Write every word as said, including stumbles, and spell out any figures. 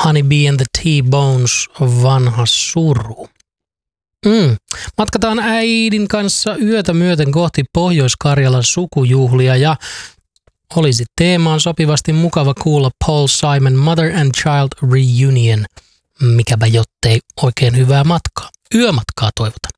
Honey Bee and the T-Bones, vanha suru. Mm. Matkataan äidin kanssa yötä myöten kohti Pohjois-Karjalan sukujuhlia ja olisi teemaan sopivasti mukava kuulla Paul Simon Mother and Child Reunion. Mikäpä jottei, oikein hyvää matkaa. Yömatkaa toivotan.